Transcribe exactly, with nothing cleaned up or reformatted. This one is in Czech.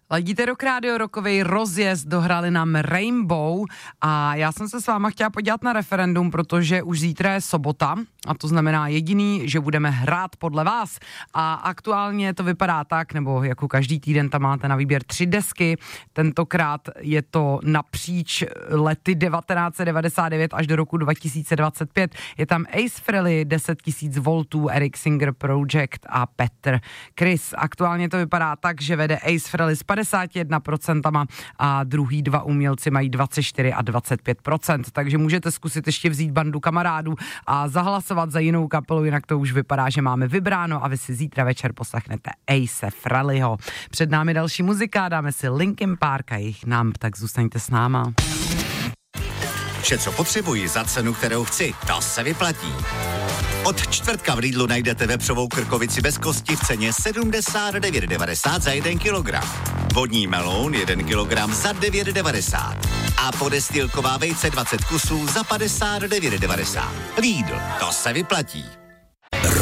Ladíte Rock Radio, rockovej rozjezd, dohráli nám Rainbow a já jsem se s váma chtěla podívat na referendum, protože už zítra je sobota a to znamená jediný, že budeme hrát podle vás a aktuálně to vypadá tak, nebo jako každý týden tam máte na výběr tři desky, tentokrát je to napříč lety devatenáct set devadesát devět až do roku dva tisíce dvacet pět, je tam Ace Frehley, deset tisíc voltů, Eric Singer Project a Petr Chris. Aktuálně to vypadá tak, že vede Ace Frehley s padesát jedna procent a druhý dva umělci mají dvacet čtyři a dvacet pět procent, takže můžete zkusit ještě vzít bandu kamarádů a zahlasovat za jinou kapelu, jinak to už vypadá, že máme vybráno a vy si zítra večer poslechnete Ace Frehleyho. Před námi další muzika, dáme si Linkin Park a jejich Numb, tak zůstaňte s náma. Vše, co potřebuji za cenu, kterou chci, to se vyplatí. Od čtvrtka v Lidlu najdete vepřovou krkovici bez kosti v ceně sedmdesát devět devadesát za jeden kilogram. Vodní meloun jeden kilogram za devět devadesát. A podestýlková vejce dvacet kusů za padesát devět devadesát. Lidl, to se vyplatí.